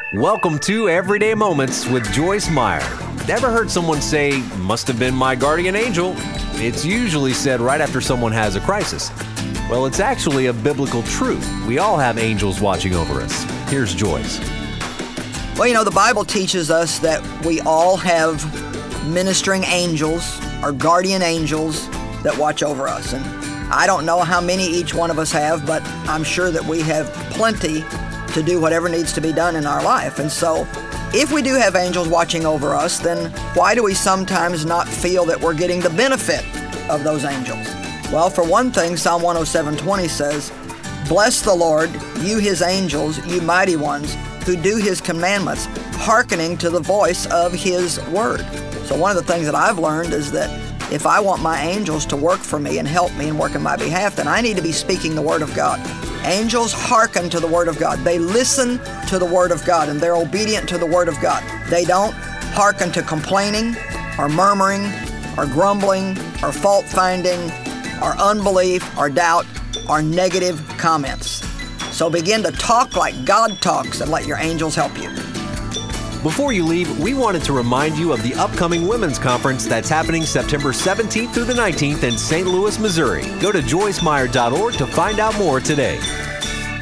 Welcome to Everyday Moments with Joyce Meyer. Ever heard someone say, "Must have been my guardian angel"? It's usually said right after someone has a crisis. Well, it's actually a biblical truth. We all have angels watching over us. Here's Joyce. Well, the Bible teaches us that we all have ministering angels or guardian angels that watch over us. And I don't know how many each one of us have, but I'm sure that we have plenty to do whatever needs to be done in our life. And so if we do have angels watching over us, then why do we sometimes not feel that we're getting the benefit of those angels? Well, for one thing, Psalm 107:20 says, "Bless the Lord, you his angels, you mighty ones, who do his commandments, hearkening to the voice of his word." So one of the things that I've learned is that if I want my angels to work for me and help me and work on my behalf, then I need to be speaking the word of God. Angels hearken to the word of God. They listen to the word of God, and they're obedient to the word of God. They don't hearken to complaining or murmuring or grumbling or fault-finding or unbelief or doubt or negative comments. So begin to talk like God talks and let your angels help you. Before you leave, we wanted to remind you of the upcoming women's conference that's happening September 17th through the 19th in St. Louis, Missouri. Go to joycemeyer.org to find out more today.